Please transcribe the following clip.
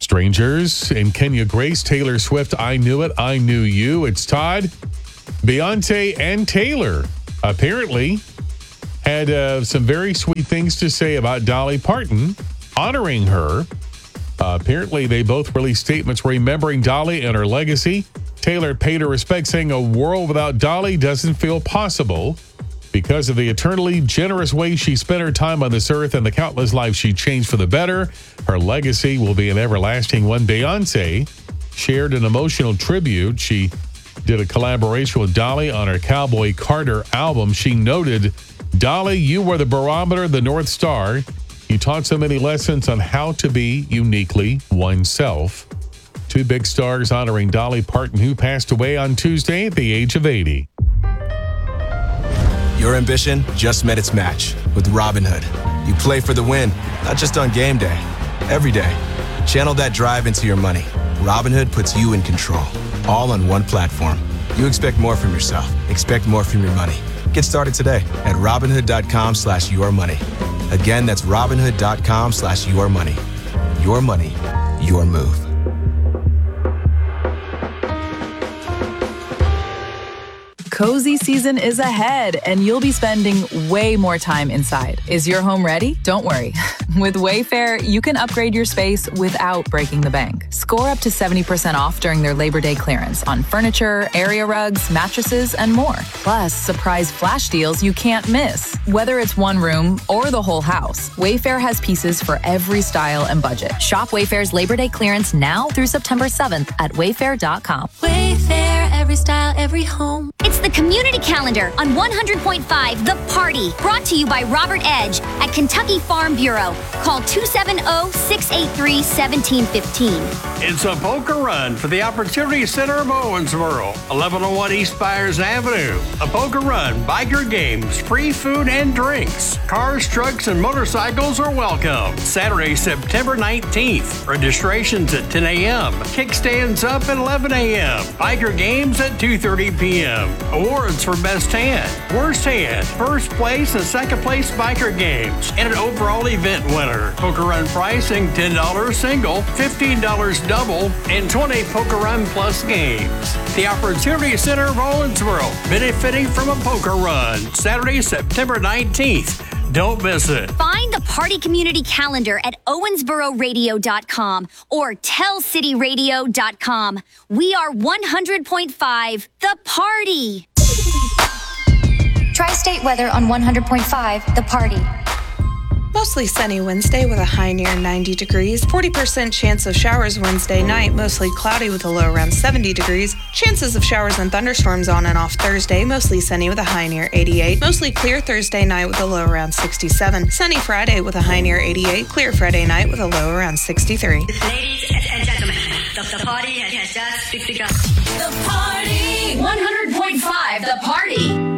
Strangers in Kenya Grace, Taylor Swift, I Knew It, I Knew You. It's Todd. Beyonce and Taylor apparently had some very sweet things to say about Dolly Parton, honoring her. Apparently, they both released statements remembering Dolly and her legacy. Taylor paid her respects, saying a world without Dolly doesn't feel possible because of the eternally generous way she spent her time on this earth and the countless lives she changed for the better. Her legacy will be an everlasting one. Beyonce shared an emotional tribute. She did a collaboration with Dolly on her Cowboy Carter album. She noted, Dolly, you were the barometer, the North Star. You taught so many lessons on how to be uniquely oneself. Two big stars honoring Dolly Parton, who passed away on Tuesday at the age of 80. Your ambition just met its match with Robinhood. You play for the win, not just on game day, every day. Channel that drive into your money. Robinhood puts you in control, all on one platform. You expect more from yourself. Expect more from your money. Get started today at Robinhood.com/yourmoney. Again, that's Robinhood.com/yourmoney. Your money, your move. Cozy season is ahead, and you'll be spending way more time inside. Is your home ready? Don't worry. With Wayfair, you can upgrade your space without breaking the bank. Score up to 70% off during their Labor Day clearance on furniture, area rugs, mattresses, and more. Plus, surprise flash deals you can't miss. Whether it's one room or the whole house, Wayfair has pieces for every style and budget. Shop Wayfair's Labor Day clearance now through September 7th at wayfair.com. Wayfair, every style, every home. It's the Community Calendar on 100.5 The Party, brought to you by Robert Edge at Kentucky Farm Bureau. Call 270-683-1715. It's a poker run for the Opportunity Center of Owensboro, 1101 East Byers Avenue. A poker run, biker games, free food and drinks. Cars, trucks, and motorcycles are welcome. Saturday, September 19th. Registrations at 10 a.m. Kickstands up at 11 a.m. Biker games at 2:30 p.m. Awards for Best Hand, Worst Hand, First Place and Second Place Biker Games, and an overall event winner. Poker Run pricing $10 single, $15 double, and 20 Poker Run Plus games. The Opportunity Center of Owensboro, benefiting from a poker run. Saturday, September 19th. Don't miss it. Find the Party Community Calendar at owensbororadio.com or tellcityradio.com. We are 100.5 The Party. Tri-state weather on 100.5 The Party. Mostly sunny Wednesday with a high near 90 degrees. 40% chance of showers Wednesday night, mostly cloudy with a low around 70 degrees. Chances of showers and thunderstorms on and off Thursday, mostly sunny with a high near 88. Mostly clear Thursday night with a low around 67. Sunny Friday with a high near 88. Clear Friday night with a low around 63. Ladies and gentlemen, the party has just begun. The Party! 100.5 The Party!